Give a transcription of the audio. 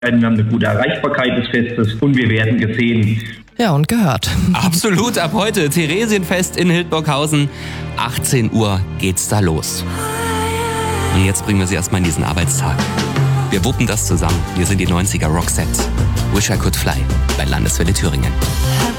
Wir haben eine gute Erreichbarkeit des Festes und wir werden gesehen. Ja, und gehört. Absolut, ab heute Theresienfest in Hildburghausen. 18 Uhr geht's da los. Und jetzt bringen wir Sie erstmal in diesen Arbeitstag. Wir wuppen das zusammen. Wir sind die 90er Roxette. Wish I Could Fly bei Landeswelle Thüringen.